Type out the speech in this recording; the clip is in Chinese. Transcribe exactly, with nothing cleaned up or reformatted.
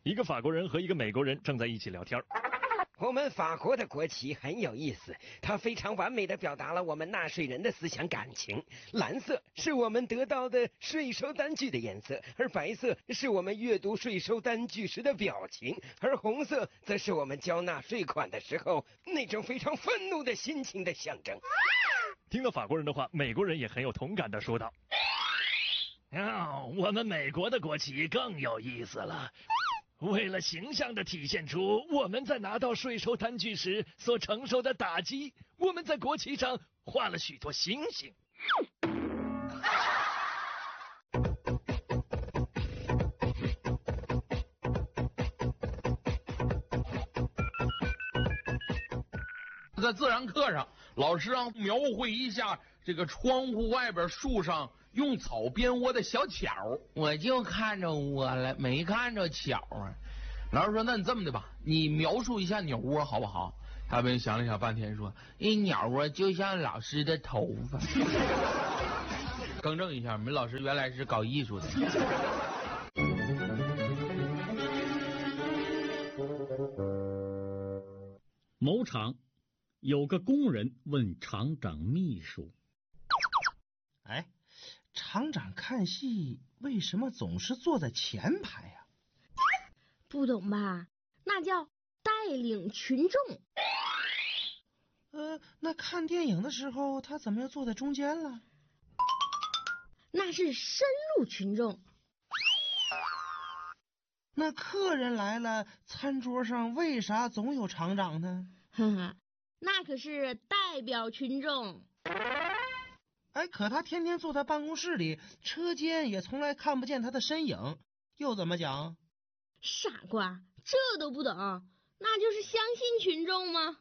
一个法国人和一个美国人正在一起聊天。 我们法国的国旗很有意思，它非常完美地表达了我们纳税人的思想感情。蓝色是我们得到的税收单据的颜色，而白色是我们阅读税收单据时的表情，而红色则是我们交纳税款的时候那种非常愤怒的心情的象征。 听了法国人的话，美国人也很有同感地说道： 哦，我们美国的国旗更有意思了。为了形象地体现出我们在拿到税收单据时所承受的打击，我们在国旗上画了许多星星。 在自然课上，老师让描绘一下这个窗户外边树上用草编窝的小巧， 我就看着窝了，没看着巧啊。老师说：“那你这么的吧，你描述一下鸟窝好不好？”大兵想了想半天说：“一鸟窝就像老师的头发。”更正一下，我们老师原来是搞艺术的。 某厂有个工人问厂长秘书：“ 哎，厂长看戏为什么总是坐在前排呀？” 不懂吧？那叫带领群众。 呃，那看电影的时候他怎么又坐在中间了？ 那是深入群众。 那客人来了，餐桌上为啥总有厂长呢？ 哼哼，那可是代表群众。 哎，可他天天坐在办公室里，车间也从来看不见他的身影，又怎么讲？ 傻瓜，这都不懂，那就是相信群众吗？